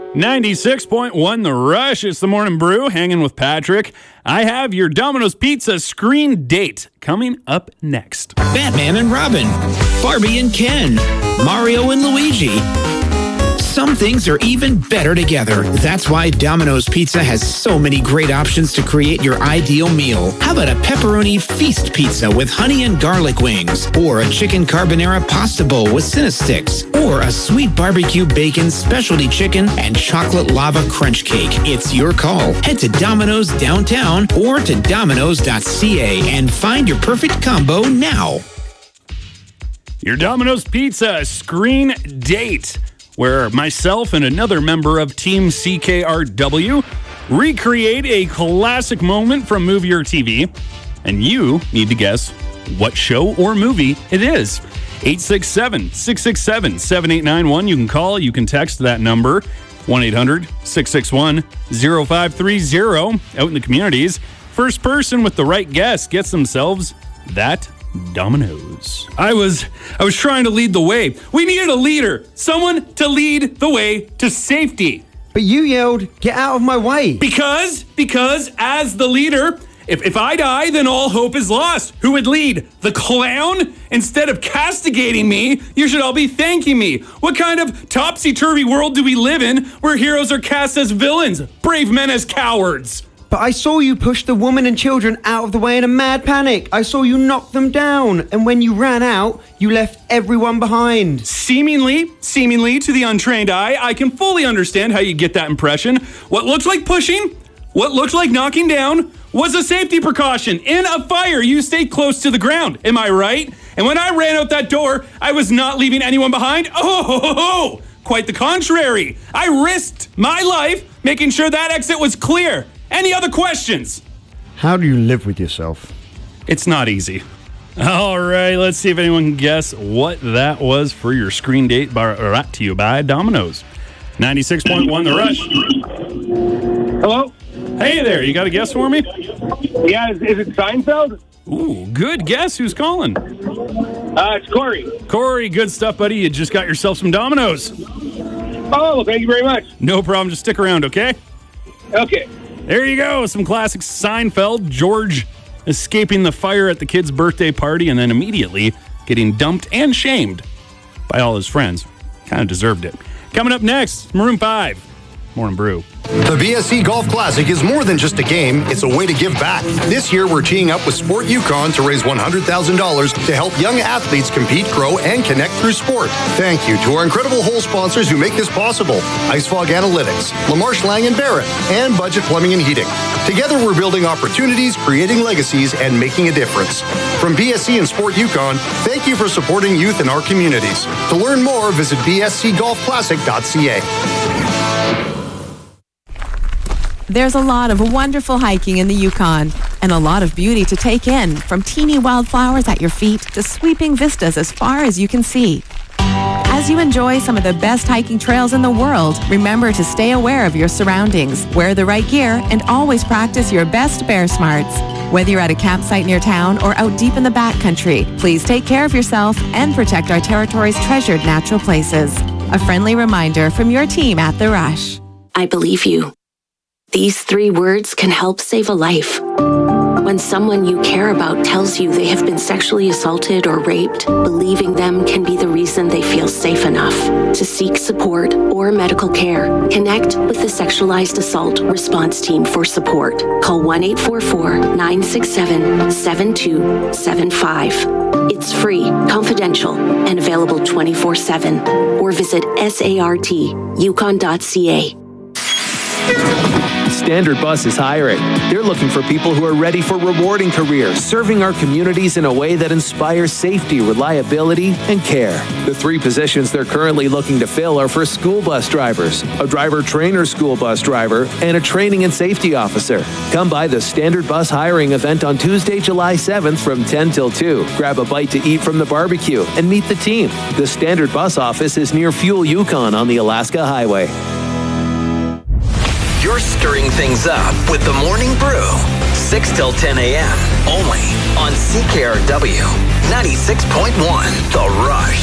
96.1 The Rush. It's the Morning Brew, hanging with Patrick. I have your Domino's Pizza screen date coming up next. Batman and Robin, Barbie and Ken, Mario and Luigi. Some things are even better together. That's why Domino's Pizza has so many great options to create your ideal meal. How about a pepperoni feast pizza with honey and garlic wings? Or a chicken carbonara pasta bowl with Cinnasticks? Or a sweet barbecue bacon specialty chicken and chocolate lava crunch cake? It's your call. Head to Domino's downtown or to Domino's.ca and find your perfect combo now. Your Domino's Pizza screen date, where myself and another member of Team CKRW recreate a classic moment from movie or TV, and you need to guess what show or movie it is. 867-667-7891. You can call, you can text that number, 1-800-661-0530. Out in the communities, first person with the right guess gets themselves that Domino's. I was trying to lead the way. We needed a leader, someone to lead the way to safety. But you yelled, "Get out of my way." Because as the leader, if I die, then all hope is lost. Who would lead? The clown? Instead of castigating me, you should all be thanking me. What kind of topsy-turvy world do we live in where heroes are cast as villains, brave men as cowards? But I saw you push the woman and children out of the way in a mad panic. I saw you knock them down. And when you ran out, you left everyone behind. Seemingly to the untrained eye, I can fully understand how you get that impression. What looked like pushing, what looked like knocking down, was a safety precaution. In a fire, you stay close to the ground. Am I right? And when I ran out that door, I was not leaving anyone behind. Oh, quite the contrary. I risked my life making sure that exit was clear. Any other questions? How do you live with yourself? It's not easy. All right, let's see if anyone can guess what that was for your screen date brought to you by Domino's. 96.1 The Rush. Hello? Hey there, you got a guess for me? Yeah, is it Seinfeld? Ooh, good guess. Who's calling? It's Corey. Corey, good stuff, buddy. You just got yourself some Domino's. Oh, well, thank you very much. No problem. Just stick around, okay? Okay. There you go. Some classic Seinfeld. George escaping the fire at the kid's birthday party and then immediately getting dumped and shamed by all his friends. Kind of deserved it. Coming up next, Maroon 5. Morning Brew. The BSC Golf Classic is more than just a game, it's a way to give back. This year, we're teaming up with Sport Yukon to raise $100,000 to help young athletes compete, grow, and connect through sport. Thank you to our incredible hole sponsors who make this possible: Icefog Analytics, LaMarche Lang & Barrett, and Budget Plumbing and Heating. Together, we're building opportunities, creating legacies, and making a difference. From BSC and Sport Yukon, thank you for supporting youth in our communities. To learn more, visit bscgolfclassic.ca. There's a lot of wonderful hiking in the Yukon and a lot of beauty to take in, from teeny wildflowers at your feet to sweeping vistas as far as you can see. As you enjoy some of the best hiking trails in the world, remember to stay aware of your surroundings, wear the right gear, and always practice your best bear smarts. Whether you're at a campsite near town or out deep in the backcountry, please take care of yourself and protect our territory's treasured natural places. A friendly reminder from your team at The Rush. I believe you. These 3 words can help save a life. When someone you care about tells you they have been sexually assaulted or raped, believing them can be the reason they feel safe enough to seek support or medical care. Connect with the Sexualized Assault Response Team for support. Call 1-844-967-7275. It's free, confidential, and available 24/7. Or visit sartyukon.ca. Standard Bus is hiring. They're looking for people who are ready for rewarding careers, serving our communities in a way that inspires safety, reliability, and care. The 3 positions they're currently looking to fill are for school bus drivers, a driver-trainer school bus driver, and a training and safety officer. Come by the Standard Bus hiring event on Tuesday, July 7th from 10 till 2. Grab a bite to eat from the barbecue and meet the team. The Standard Bus office is near Fuel Yukon on the Alaska Highway. You're stirring things up with the Morning Brew. 6 till 10 a.m. only on CKRW 96.1 The Rush.